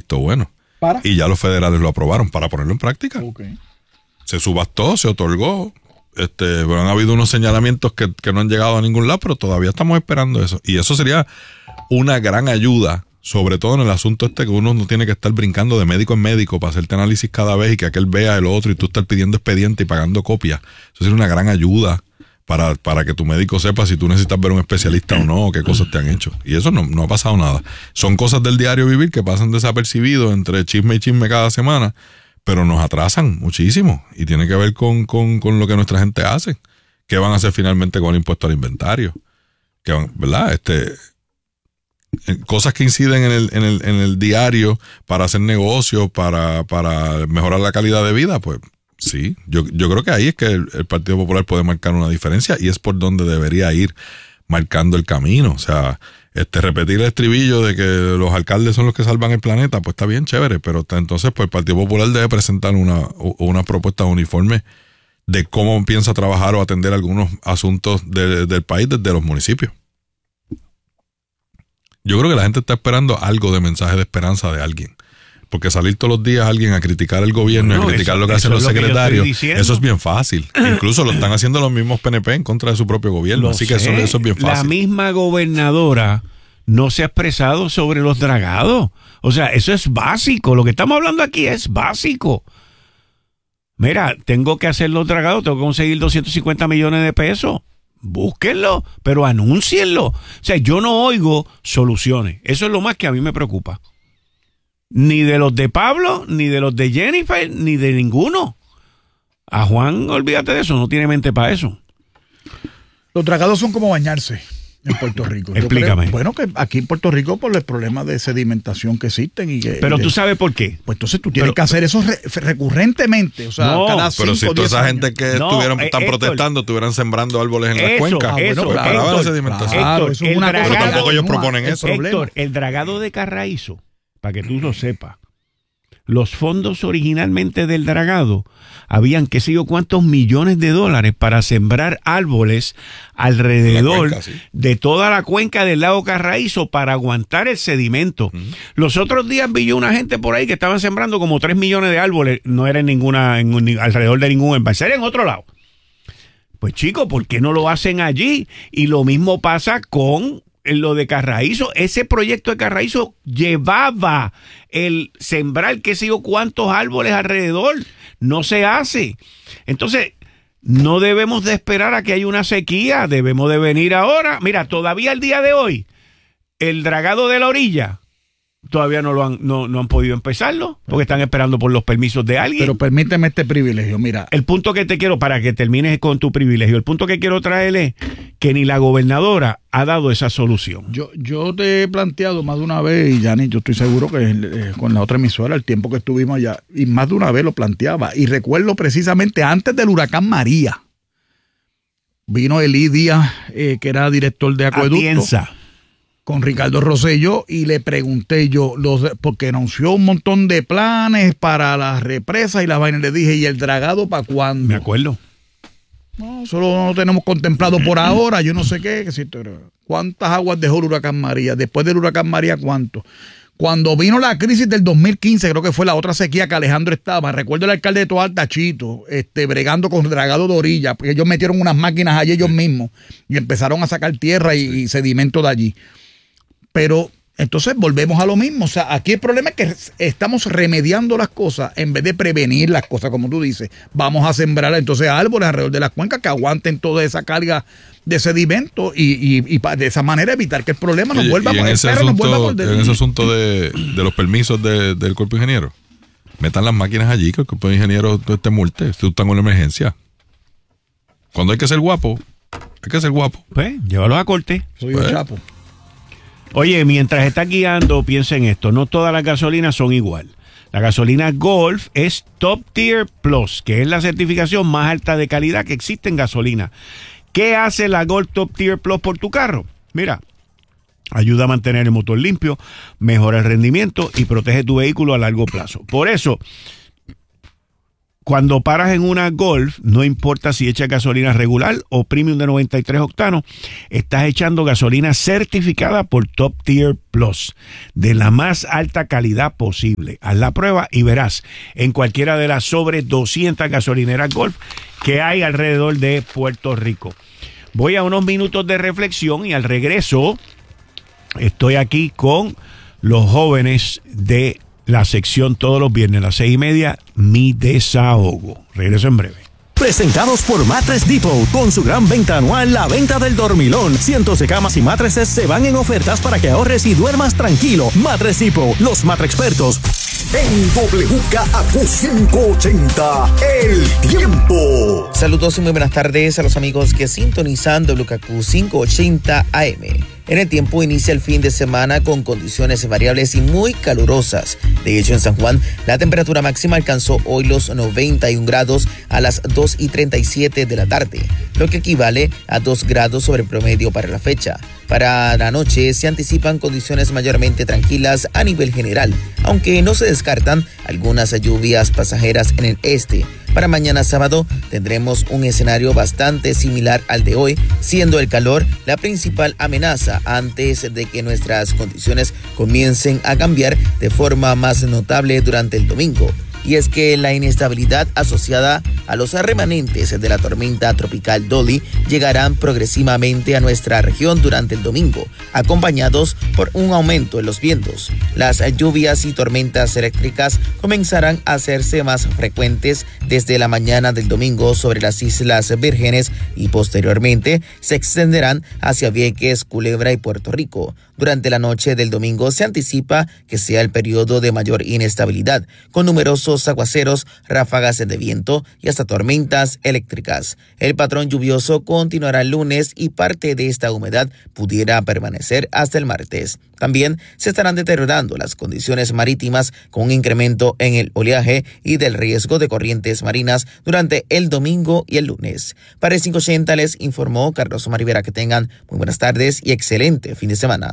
visto bueno. Y ya los federales lo aprobaron para ponerlo en práctica. Okay. Se subastó, se otorgó. Pero han habido unos señalamientos que no han llegado a ningún lado, pero todavía estamos esperando eso. Y eso sería una gran ayuda, sobre todo en el asunto que uno no tiene que estar brincando de médico en médico para hacerte análisis cada vez y que aquel vea el otro y tú estar pidiendo expediente y pagando copia. Eso sería una gran ayuda para que tu médico sepa si tú necesitas ver un especialista o no, o qué cosas te han hecho. Y eso no ha pasado nada. Son cosas del diario vivir que pasan desapercibidos entre chisme y chisme cada semana, pero nos atrasan muchísimo y tiene que ver con lo que nuestra gente hace. ¿Qué van a hacer finalmente con el impuesto al inventario? ¿Verdad? Cosas que inciden en el diario para hacer negocios, para mejorar la calidad de vida, pues sí, yo creo que ahí es que el Partido Popular puede marcar una diferencia y es por donde debería ir marcando el camino. O sea, repetir el estribillo de que los alcaldes son los que salvan el planeta, pues está bien chévere, pero entonces pues el Partido Popular debe presentar una propuesta uniforme de cómo piensa trabajar o atender algunos asuntos del país desde los municipios. Yo creo que la gente está esperando algo de mensaje de esperanza de alguien. Porque salir todos los días alguien a criticar el gobierno, a criticar lo que hacen los secretarios, eso es bien fácil. Incluso lo están haciendo los mismos PNP en contra de su propio gobierno. Así que eso es bien fácil. La misma gobernadora no se ha expresado sobre los dragados. O sea, eso es básico. Lo que estamos hablando aquí es básico. Mira, tengo que hacer los dragados, tengo que conseguir 250 millones de pesos. Búsquenlo, pero anúncienlo. O sea, yo no oigo soluciones. Eso es lo más que a mí me preocupa. Ni de los de Pablo, ni de los de Jennifer, ni de ninguno. A Juan, olvídate de eso, no tiene mente para eso. Los dragados son como bañarse en Puerto Rico. Explícame. Bueno, que aquí en Puerto Rico por los problemas de sedimentación que existen. Pero tú sabes por qué. Pues entonces tú tienes que hacer eso recurrentemente. O sea, cada 5 pero si toda esa gente que están Héctor, protestando estuvieran sembrando árboles en las cuencas. Eso es una cosa. Pero tampoco ellos proponen eso. Héctor, el dragado de Carraízo, para que tú lo sepas, los fondos originalmente del dragado habían qué sé yo cuántos millones de dólares para sembrar árboles alrededor de toda la cuenca del lago Carraízo para aguantar el sedimento. Los otros días vi yo una gente por ahí que estaban sembrando como 3 millones de árboles, no era alrededor de ningún embalse, era en otro lado. Pues chicos, ¿por qué no lo hacen allí? Y lo mismo pasa con lo de Carraízo. Ese proyecto de Carraízo llevaba el sembrar qué sé yo cuántos árboles alrededor. No se hace. Entonces, no debemos de esperar a que haya una sequía. Debemos de venir ahora. Mira, todavía el día de hoy, el dragado de la orilla, todavía no han podido empezarlo, porque están esperando por los permisos de alguien. Pero permíteme este privilegio, mira. El punto que te quiero, para que termines con tu privilegio, el punto que quiero traer es que ni la gobernadora ha dado esa solución. Yo te he planteado más de una vez, y Yanni, yo estoy seguro que con la otra emisora, el tiempo que estuvimos allá, y más de una vez lo planteaba, y recuerdo precisamente antes del huracán María, vino Elí Díaz, que era director de Acueducto. Atienza. Con Ricardo Rosselló y le pregunté yo, porque anunció un montón de planes para las represas y las vainas, le dije, ¿y el dragado para cuándo? Me acuerdo. No, solo no lo tenemos contemplado por ahora, yo no sé qué. ¿Cuántas aguas dejó el huracán María? Después del huracán María, ¿cuánto? Cuando vino la crisis del 2015, creo que fue la otra sequía que Alejandro estaba, recuerdo el alcalde de Toalta, Chito, bregando con dragado de orilla, porque ellos metieron unas máquinas allí ellos mismos y empezaron a sacar tierra y sedimento de allí. Pero entonces volvemos a lo mismo. O sea, aquí el problema es que estamos remediando las cosas en vez de prevenir las cosas, como tú dices. Vamos a sembrar entonces árboles alrededor de las cuencas que aguanten toda esa carga de sedimento y de esa manera evitar que el problema nos vuelva a morder. En ese asunto de los permisos del cuerpo ingeniero, metan las máquinas allí, que el cuerpo de ingeniero te multe si tú estás en una emergencia. Cuando hay que ser guapo, hay que ser guapo. Pues, llévalos a corte. Soy un chapo. Oye, mientras estás guiando, piensa en esto. No todas las gasolinas son igual. La gasolina Golf es Top Tier Plus, que es la certificación más alta de calidad que existe en gasolina. ¿Qué hace la Golf Top Tier Plus por tu carro? Mira, ayuda a mantener el motor limpio, mejora el rendimiento y protege tu vehículo a largo plazo. Por eso, cuando paras en una Golf, no importa si echas gasolina regular o premium de 93 octanos, estás echando gasolina certificada por Top Tier Plus, de la más alta calidad posible. Haz la prueba y verás en cualquiera de las sobre 200 gasolineras Golf que hay alrededor de Puerto Rico. Voy a unos minutos de reflexión y al regreso estoy aquí con los jóvenes de la sección todos los viernes a las 6:30, Mi Desahogo. Regreso en breve. Presentados por Mattress Depot, con su gran venta anual, la venta del dormilón. Cientos de camas y mattresses se van en ofertas para que ahorres y duermas tranquilo. Mattress Depot, los expertos. En WKAQ 580, El Tiempo. Saludos y muy buenas tardes a los amigos que sintonizan WKAQ 580 AM. En el tiempo inicia el fin de semana con condiciones variables y muy calurosas. De hecho, en San Juan, la temperatura máxima alcanzó hoy los 91 grados a las 2:37 de la tarde, lo que equivale a 2 grados sobre el promedio para la fecha. Para la noche se anticipan condiciones mayormente tranquilas a nivel general, aunque no se descartan algunas lluvias pasajeras en el este. Para mañana sábado tendremos un escenario bastante similar al de hoy, siendo el calor la principal amenaza antes de que nuestras condiciones comiencen a cambiar de forma más notable durante el domingo. Y es que la inestabilidad asociada a los remanentes de la tormenta tropical Dolly llegarán progresivamente a nuestra región durante el domingo, acompañados por un aumento en los vientos. Las lluvias y tormentas eléctricas comenzarán a hacerse más frecuentes desde la mañana del domingo sobre las Islas Vírgenes y posteriormente se extenderán hacia Vieques, Culebra y Puerto Rico. Durante la noche del domingo se anticipa que sea el periodo de mayor inestabilidad, con numerosos aguaceros, ráfagas de viento y hasta tormentas eléctricas. El patrón lluvioso continuará el lunes y parte de esta humedad pudiera permanecer hasta el martes. También se estarán deteriorando las condiciones marítimas con un incremento en el oleaje y del riesgo de corrientes marinas durante el domingo y el lunes. Para el 580 les informó Carlos Omar Rivera. Que tengan muy buenas tardes y excelente fin de semana.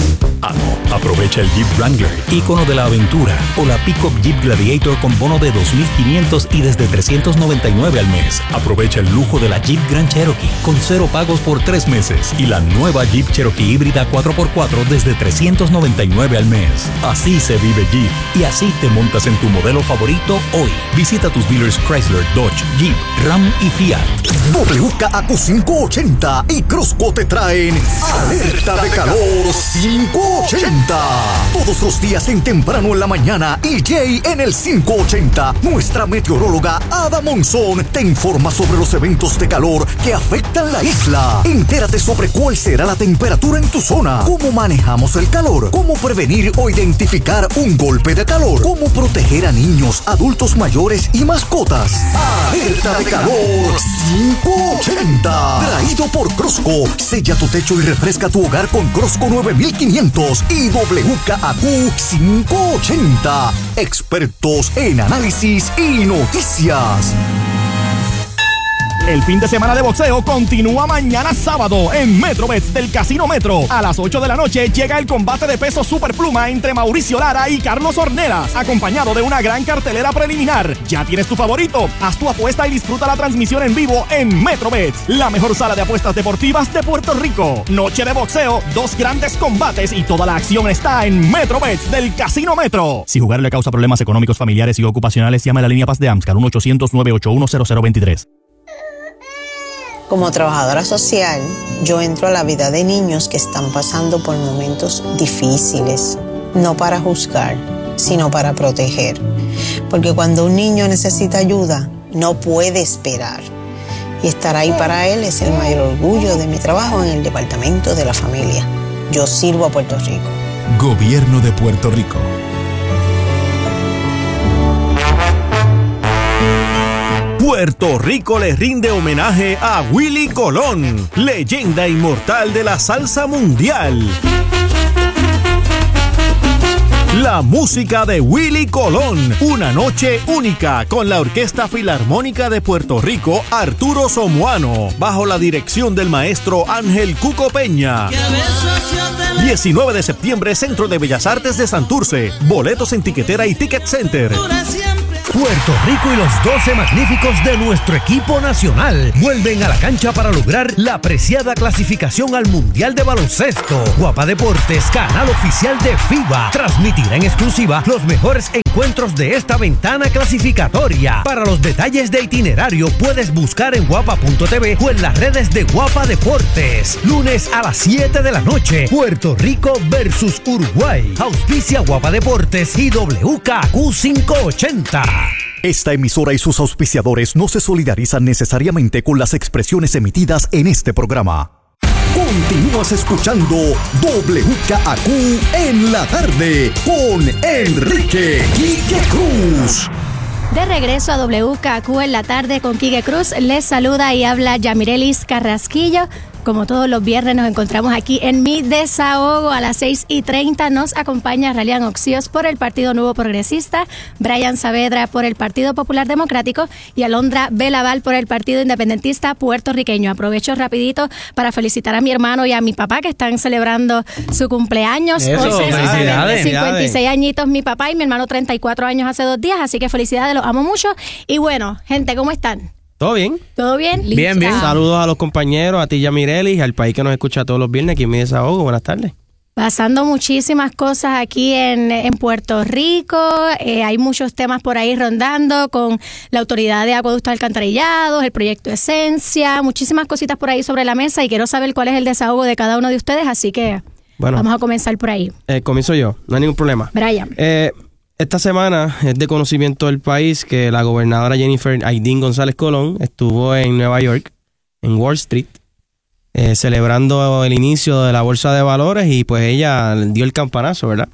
Aprovecha el Jeep Wrangler, ícono de la aventura, o la Pickup Jeep Gladiator con bono de $2,500 y desde $399 al mes. Aprovecha el lujo de la Jeep Grand Cherokee con 0 pagos por 3 meses y la nueva Jeep Cherokee híbrida 4x4 desde $399 al mes. Así se vive Jeep y así te montas en tu modelo favorito hoy. Visita tus dealers Chrysler, Dodge, Jeep, Ram y Fiat. WKAQ 580 y Crosco te traen Alerta de Calor 580. Todos los días en temprano en la mañana y Jay en el 580. Nuestra meteoróloga Ada Monzón te informa sobre los eventos de calor que afectan la isla. Entérate sobre cuál será la temperatura en tu zona, cómo manejamos el calor, cómo prevenir o identificar un golpe de calor, cómo proteger a niños, adultos mayores y mascotas. Alerta de Calor 580. Traído por Crosco. Sella tu techo y refresca tu hogar con Crosco 9500 y WKAQ 580. Expertos en análisis y noticias. El fin de semana de boxeo continúa mañana sábado en Metrobets del Casino Metro. A las 8 de la noche llega el combate de peso superpluma entre Mauricio Lara y Carlos Ornelas, acompañado de una gran cartelera preliminar. ¿Ya tienes tu favorito? Haz tu apuesta y disfruta la transmisión en vivo en Metrobets, la mejor sala de apuestas deportivas de Puerto Rico. Noche de boxeo, 2 grandes combates y toda la acción está en Metrobets del Casino Metro. Si jugar le causa problemas económicos, familiares y ocupacionales, llame a la línea Paz de AMSCAR 1-800-981-0023. Como trabajadora social, yo entro a la vida de niños que están pasando por momentos difíciles, no para juzgar, sino para proteger. Porque cuando un niño necesita ayuda, no puede esperar. Y estar ahí para él es el mayor orgullo de mi trabajo en el Departamento de la Familia. Yo sirvo a Puerto Rico. Gobierno de Puerto Rico. Puerto Rico le rinde homenaje a Willie Colón, leyenda inmortal de la salsa mundial. La música de Willie Colón, una noche única con la Orquesta Filarmónica de Puerto Rico, Arturo Somoano, bajo la dirección del maestro Ángel Cuco Peña. 19 de septiembre, Centro de Bellas Artes de Santurce. Boletos en Tiquetera y Ticket Center. Puerto Rico y los 12 magníficos de nuestro equipo nacional vuelven a la cancha para lograr la preciada clasificación al Mundial de Baloncesto. Guapa Deportes, canal oficial de FIBA, transmitirá en exclusiva los mejores encuentros de esta ventana clasificatoria. Para los detalles de itinerario puedes buscar en guapa.tv o en las redes de Guapa Deportes. Lunes a las 7 de la noche, Puerto Rico versus Uruguay. Auspicia Guapa Deportes y WKQ 580. Esta emisora y sus auspiciadores no se solidarizan necesariamente con las expresiones emitidas en este programa. Continúas escuchando WKQ en la tarde con Enrique Quique Cruz. De regreso a WKQ en la tarde con Quique Cruz, les saluda y habla Yamirelis Carrasquillo. Como todos los viernes nos encontramos aquí en Mi Desahogo a las 6:30. Nos acompaña Ralian Oxíos por el Partido Nuevo Progresista, Brian Saavedra por el Partido Popular Democrático y Alondra Belaval por el Partido Independentista Puertorriqueño. Aprovecho rapidito para felicitar a mi hermano y a mi papá que están celebrando su cumpleaños. Eso, hoy felicidades. 56 añitos mi papá y mi hermano 34 años hace 2 días, así que felicidades, los amo mucho. Y bueno, gente, ¿cómo están? ¿Todo bien? ¿Todo bien? Bien, bien. Saludos a los compañeros, a ti Yamirelis, al país que nos escucha todos los viernes aquí en Mi Desahogo. Buenas tardes. Pasando muchísimas cosas aquí en Puerto Rico. Hay muchos temas por ahí rondando con la Autoridad de Acueductos Alcantarillados, el proyecto Esencia, muchísimas cositas por ahí sobre la mesa y quiero saber cuál es el desahogo de cada uno de ustedes, así que vamos a comenzar por ahí. Comienzo yo, no hay ningún problema. Brian. Esta semana es de conocimiento del país que la gobernadora Jennifer Aydin González Colón estuvo en Nueva York, en Wall Street, celebrando el inicio de la Bolsa de Valores y pues ella dio el campanazo, ¿verdad?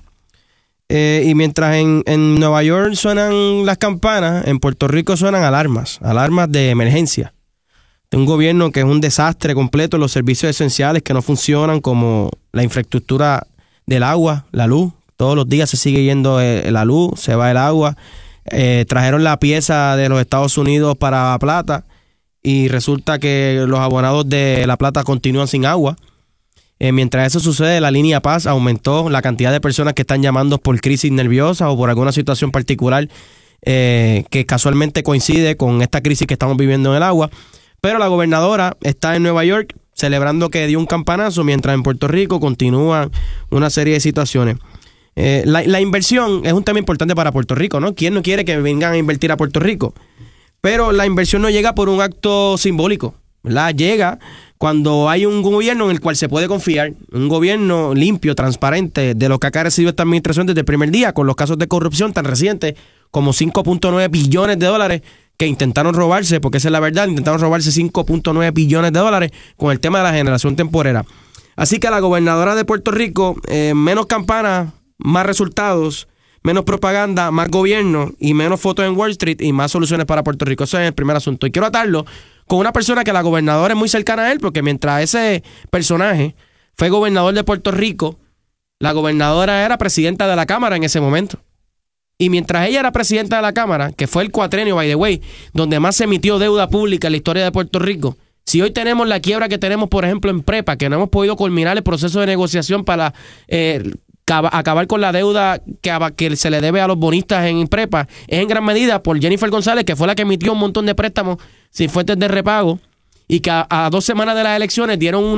Y mientras en Nueva York suenan las campanas, en Puerto Rico suenan alarmas de emergencia. De un gobierno que es un desastre completo, los servicios esenciales que no funcionan como la infraestructura del agua, la luz. Todos los días se sigue yendo la luz, se va el agua. Trajeron la pieza de los Estados Unidos para La Plata y resulta que los abonados de La Plata continúan sin agua. Mientras eso sucede, la línea Paz aumentó la cantidad de personas que están llamando por crisis nerviosa o por alguna situación particular que casualmente coincide con esta crisis que estamos viviendo en el agua. Pero la gobernadora está en Nueva York celebrando que dio un campanazo, mientras en Puerto Rico continúan una serie de situaciones. La inversión es un tema importante para Puerto Rico, ¿no? ¿Quién no quiere que vengan a invertir a Puerto Rico? Pero la inversión no llega por un acto simbólico, ¿verdad? Llega cuando hay un gobierno en el cual se puede confiar, un gobierno limpio, transparente, de lo que ha recibido esta administración desde el primer día, con los casos de corrupción tan recientes como 5.9 billones de dólares que intentaron robarse, porque esa es la verdad, intentaron robarse 5.9 billones de dólares con el tema de la generación temporera. Así que la gobernadora de Puerto Rico, menos campanas, más resultados, menos propaganda, más gobierno y menos fotos en Wall Street y más soluciones para Puerto Rico. Ese es el primer asunto. Y quiero atarlo con una persona que la gobernadora es muy cercana a él, porque mientras ese personaje fue gobernador de Puerto Rico, la gobernadora era presidenta de la Cámara en ese momento. Y mientras ella era presidenta de la Cámara, que fue el cuatrenio, by the way, donde más se emitió deuda pública en la historia de Puerto Rico, si hoy tenemos la quiebra que tenemos, por ejemplo, en Prepa, que no hemos podido culminar el proceso de negociación para acabar con la deuda que se le debe a los bonistas en Prepa, es en gran medida por Jennifer González, que fue la que emitió un montón de préstamos sin fuentes de repago y que a 2 semanas de las elecciones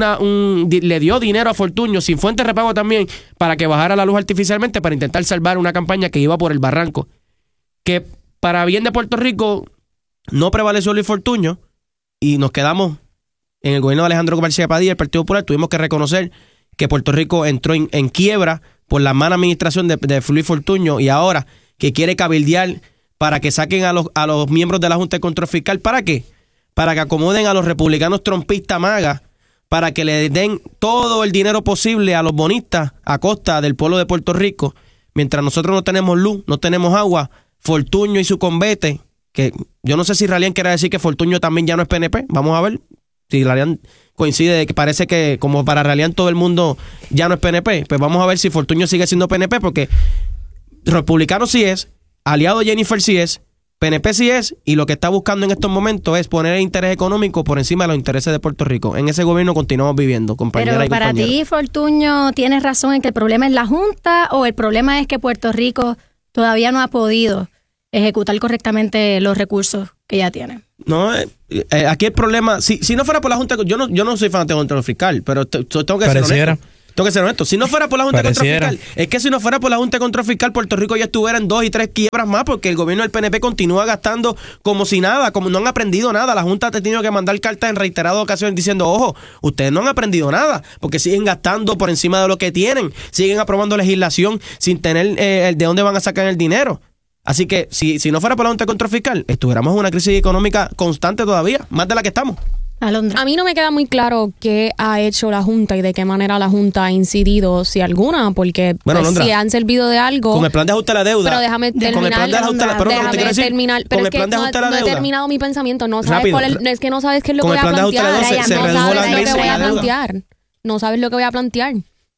le dio dinero a Fortuño sin fuentes de repago también para que bajara la luz artificialmente para intentar salvar una campaña que iba por el barranco. Que para bien de Puerto Rico no prevaleció Luis Fortuño y nos quedamos en el gobierno de Alejandro García Padilla, el Partido Popular. Tuvimos que reconocer que Puerto Rico entró en quiebra por la mala administración de Luis Fortuño y ahora que quiere cabildear para que saquen a los miembros de la Junta de Control Fiscal. ¿Para qué? Para que acomoden a los republicanos trompistas magas, para que le den todo el dinero posible a los bonistas a costa del pueblo de Puerto Rico. Mientras nosotros no tenemos luz, no tenemos agua, Fortuño y su convete, que yo no sé si Ralian quiere decir que Fortuño también ya no es PNP. Vamos a ver si Ralian coincide de que parece que como para Ralian todo el mundo ya no es PNP. Pues vamos a ver si Fortuño sigue siendo PNP, porque republicano sí es, aliado de Jennifer sí es, PNP sí es, y lo que está buscando en estos momentos es poner el interés económico por encima de los intereses de Puerto Rico. En ese gobierno continuamos viviendo, compañeras y compañeros. Pero para ti, Fortuño, ¿tienes razón en que el problema es la Junta o el problema es que Puerto Rico todavía no ha podido ejecutar correctamente los recursos que ya tiene. No, aquí el problema, si no fuera por la Junta, yo no soy fanático del control fiscal, pero tengo que ser honesto. Tengo que ser honesto. Si no fuera por la Junta de Control Fiscal, es que si no fuera por la Junta de Control Fiscal, Puerto Rico ya estuviera en 2 y 3 quiebras más, porque el gobierno del PNP continúa gastando como si nada, como no han aprendido nada. La Junta te ha tenido que mandar cartas en reiteradas ocasiones diciendo, ojo, ustedes no han aprendido nada, porque siguen gastando por encima de lo que tienen, siguen aprobando legislación sin tener de dónde van a sacar el dinero. Así que si no fuera por la Junta de Control Fiscal, estuviéramos en una crisis económica constante todavía, más de la que estamos. Alondra. A mí no me queda muy claro qué ha hecho la Junta y de qué manera la Junta ha incidido, si alguna, porque si han servido de algo. Con el plan de ajuste a la deuda. Pero déjame terminar. Con el plan de ajuste a la deuda. Pero es que no he terminado mi pensamiento. No sabes es que no sabes qué es lo que voy a plantear. No sabes lo que voy a plantear.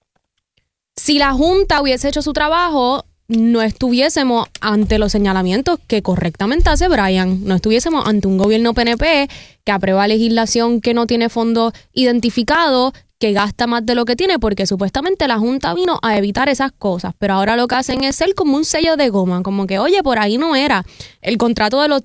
Si la Junta hubiese hecho su trabajo, no estuviésemos ante los señalamientos que correctamente hace Brian. No estuviésemos ante un gobierno PNP que aprueba legislación que no tiene fondos identificados, que gasta más de lo que tiene, porque supuestamente la Junta vino a evitar esas cosas. Pero ahora lo que hacen es ser como un sello de goma, como que, oye, por ahí no era. El contrato de los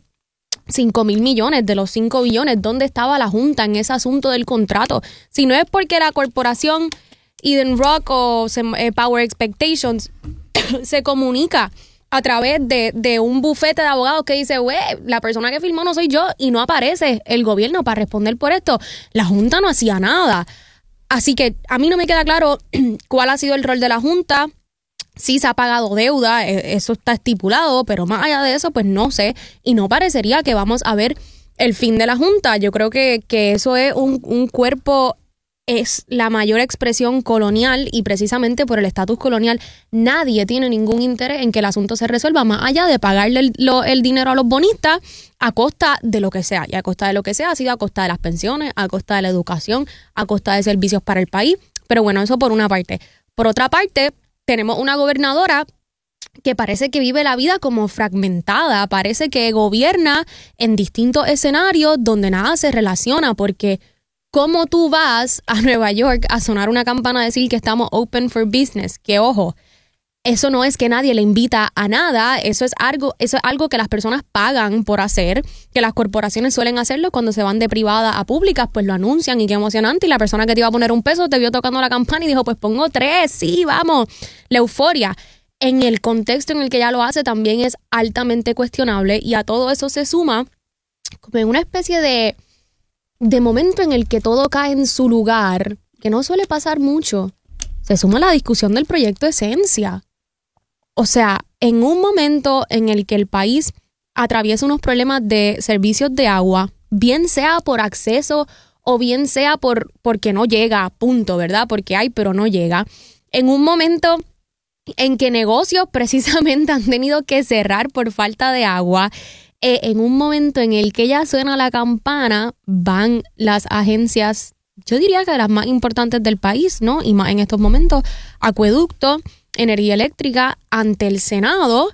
5,000 millones, de los 5 billones, ¿dónde estaba la Junta en ese asunto del contrato? Si no es porque la corporación Eden Rock o Power Expectations se comunica a través de un bufete de abogados que dice, la persona que firmó no soy yo, y no aparece el gobierno para responder por esto. La Junta no hacía nada. Así que a mí no me queda claro cuál ha sido el rol de la Junta. Sí se ha pagado deuda, eso está estipulado, pero más allá de eso, pues no sé. Y no parecería que vamos a ver el fin de la Junta. Yo creo que eso es un cuerpo, es la mayor expresión colonial, y precisamente por el estatus colonial nadie tiene ningún interés en que el asunto se resuelva más allá de pagarle el dinero a los bonistas a costa de lo que sea. Y a costa de lo que sea ha sido a costa de las pensiones, a costa de la educación, a costa de servicios para el país. Pero bueno, eso por una parte. Por otra parte, tenemos una gobernadora que parece que vive la vida como fragmentada, parece que gobierna en distintos escenarios donde nada se relaciona, porque ¿cómo tú vas a Nueva York a sonar una campana a decir que estamos open for business? Que ojo, eso no es que nadie le invita a nada, eso es algo que las personas pagan por hacer, que las corporaciones suelen hacerlo cuando se van de privada a públicas, pues lo anuncian y qué emocionante, y la persona que te iba a poner $1 te vio tocando la campana y dijo, pues pongo 3, sí, vamos, la euforia. En el contexto en el que ella lo hace también es altamente cuestionable, y a todo eso se suma como una especie de momento en el que todo cae en su lugar, que no suele pasar mucho. Se suma la discusión del proyecto Esencia. O sea, en un momento en el que el país atraviesa unos problemas de servicios de agua, bien sea por acceso o bien sea porque no llega, punto, ¿verdad? Porque hay, pero no llega. En un momento en que negocios precisamente han tenido que cerrar por falta de agua, en un momento en el que ya suena la campana, van las agencias, yo diría que las más importantes del país, ¿no? Y más en estos momentos, Acueducto, Energía Eléctrica, ante el Senado,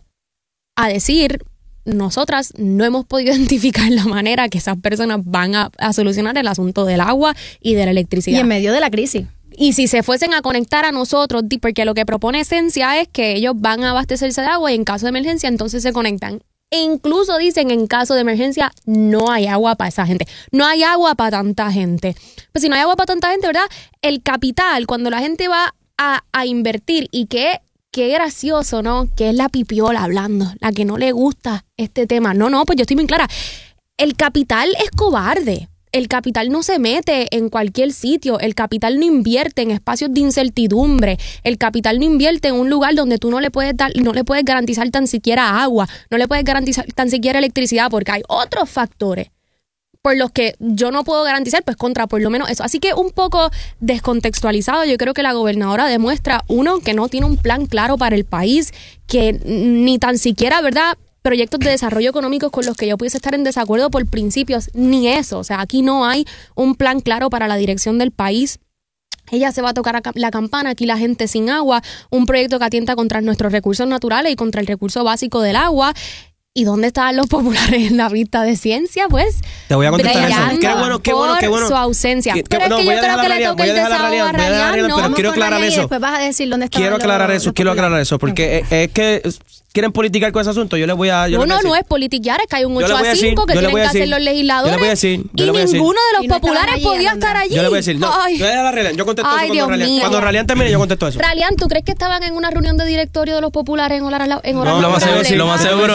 a decir, nosotras no hemos podido identificar la manera que esas personas van a solucionar el asunto del agua y de la electricidad. Y en medio de la crisis. Y si se fuesen a conectar a nosotros, porque lo que propone Esencia es que ellos van a abastecerse de agua y en caso de emergencia entonces se conectan. E incluso dicen, en caso de emergencia no hay agua para esa gente. No hay agua para tanta gente. Pues si no hay agua para tanta gente, ¿verdad? El capital, cuando la gente va a invertir, y qué gracioso, ¿no? Que es la pipiola hablando, la que no le gusta este tema. No, pues yo estoy muy clara. El capital es cobarde. El capital no se mete en cualquier sitio, el capital no invierte en espacios de incertidumbre, el capital no invierte en un lugar donde tú no le puedes garantizar tan siquiera agua, no le puedes garantizar tan siquiera electricidad, porque hay otros factores por los que yo no puedo garantizar, pues contra por lo menos eso. Así que un poco descontextualizado, yo creo que la gobernadora demuestra, uno, que no tiene un plan claro para el país, que ni tan siquiera, ¿verdad?, proyectos de desarrollo económico con los que yo pudiese estar en desacuerdo por principios, ni eso. O sea, aquí no hay un plan claro para la dirección del país. Ella se va a tocar la campana, aquí la gente sin agua, un proyecto que atenta contra nuestros recursos naturales y contra el recurso básico del agua. ¿Y dónde estaban los populares en la vista de ciencia? Pues te voy a contestar eso. Qué bueno. Su ausencia. Pero es que yo creo que le toca el desahogo a Ralian, ¿no? Pero quiero aclarar eso. Después vas a decir dónde estaban Quiero aclarar eso, porque es que quieren politicar con ese asunto. Yo les voy a... No es politiquear, es que hay un 8-5 que tienen que hacer los legisladores. Y ninguno de los populares podía estar allí. Yo le voy a decir, no, yo dejo a Ralian, yo contesto eso cuando Ralian termine, yo contesto eso. Ralian, ¿tú crees que estaban en una reunión de directorio de los populares en horas No, lo más seguro